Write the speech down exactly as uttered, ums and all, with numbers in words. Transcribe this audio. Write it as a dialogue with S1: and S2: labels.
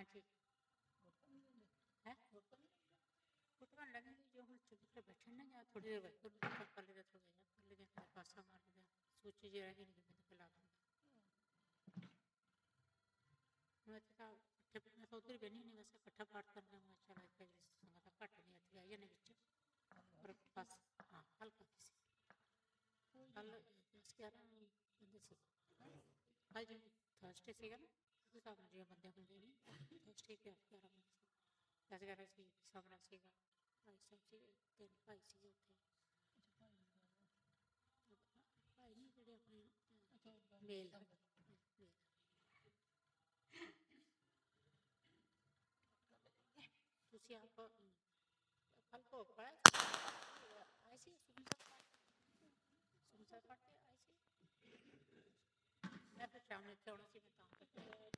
S1: ਹਾਂਜੀ ਹੈ ਫੋਟੋਆਂ ਲੈਣਗੇ ਜੋ ਹੁਣ ਚੁੱਪ ਕੇ ਬੈਠੇ ਨਾ ਜਾਂ ਥੋੜੀ ਦੇਰ ਬੈਠੇ ਕਰ ਲਿਆ ਥੋੜਾ ਜਿਹਾ ਕਰ ਲਿਆ ਪਾਸਾ ਮਾਰ ਲਿਆ ਸੋਚੀ ਜੇ ਰਹਿ ਗਈ ਨਹੀਂ ਮੈਨੂੰ ਖਿਲਾ ਦਿੰਦਾ ਮੈਂ ਤਾਂ ਇਕੱਠੇ ਮੈਂ ਤਾਂ ਉੱਧਰ ਬਹਿਣੀ ਨਹੀਂ ਵੈਸੇ ਇਕੱਠਾ ਪਾਠ ਕਰਨਾ ਮੈਂ ਚਲਾ ਕੇ ਸਮਾਂ ਤਾਂ ਘੱਟ ਨਹੀਂ ਇੱਥੇ ਆਈ ਜਾਂਦੇ ਵਿੱਚ ਪਰ ਬਸ ਹਾਂ ਹਲਕਾ ਕਿਸੇ ਕੱਲ ਦਸ ਗਿਆਰਾਂ ਬੰਦੇ ਸੀ ਕੱਲ ਜਿਵੇਂ ਥਰਸਡੇ ਸੀਗਾ ਨਾ ਉਸ ਹਿਸਾਬ ਨਾਲ ਜਿਵੇਂ ਬੰਦੇ ਹੁੰਦੇ ਨੇ ਥਰਸਡੇ ਗਿਆਰਾਂ ਗਿਆਰਾਂ ਬੰਦੇ ਸੀ ਦਸ ਗਿਆਰਾਂ ਸੀ ਸਮਰਾ ਸੀਗਾ ਭਾਈ ਸਾਹਿਬ ਸੀਗੇ ਤਿੰਨ ਭਾਈ ਸੀਗੇ ਉੱਥੇ ਭਾਈ ਨਹੀਂ ਜਿਹੜੇ ਆਪਣੇ ਮੇਲ ਮੇਲ ਤੁਸੀਂ ਆਪ ਕੱਲ ਭੋਗ ਪਾਇਆ ਆਏ ਸੀ ਸੁਖਮਨੀ ਸਾਹਿਬ ਪੜ੍ਹ ਕੇ ਆਏ ਸੀ ਮੈਂ ਫਿਰ ਸ਼ਾਮ ਨੂੰ ਇੱਥੇ ਆਉਣਾ ਸੀ ਮੈਂ ਤਾਂ ਕਰਕੇ